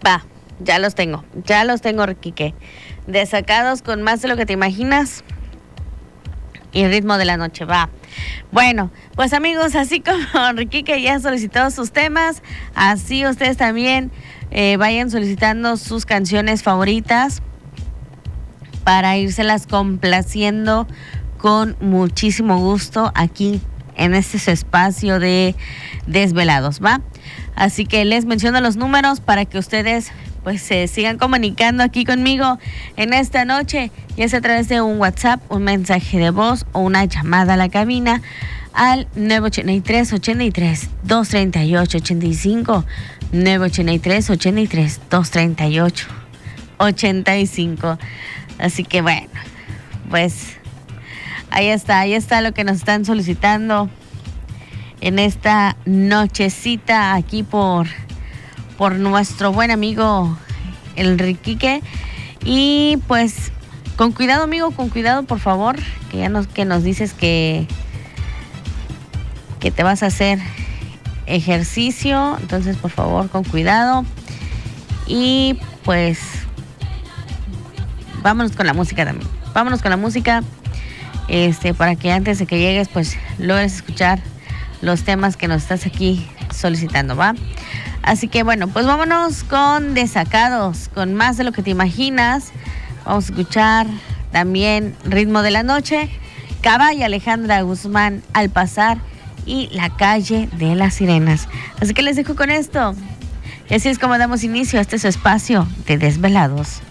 Va, ya los tengo, Riquique. Desacados con más de lo que te imaginas y ritmo de la noche, va. Bueno, pues amigos, así como Riquique ya solicitó sus temas, así ustedes también vayan solicitando sus canciones favoritas para írselas complaciendo con muchísimo gusto aquí en este espacio de Desvelados, ¿va? Así que les menciono los números para que ustedes pues se sigan comunicando aquí conmigo en esta noche, ya sea a través de un WhatsApp, un mensaje de voz o una llamada a la cabina al 983-83-238-85, 983-83-238-85. Así que bueno, pues ahí está lo que nos están solicitando en esta nochecita aquí por nuestro buen amigo el Riquique. Y pues con cuidado, amigo, con cuidado, por favor, que nos dices que te vas a hacer ejercicio, entonces por favor con cuidado. Y pues vámonos con la música también. Vámonos con la música, para que antes de que llegues pues logres escuchar los temas que nos estás aquí solicitando, ¿va? Así que bueno, pues vámonos con Desacados, con más de lo que te imaginas. Vamos a escuchar también Ritmo de la Noche, Cava y Alejandra Guzmán, Al Pasar, y La Calle de las Sirenas. Así que les dejo con esto. Y así es como damos inicio a este su espacio de Desvelados.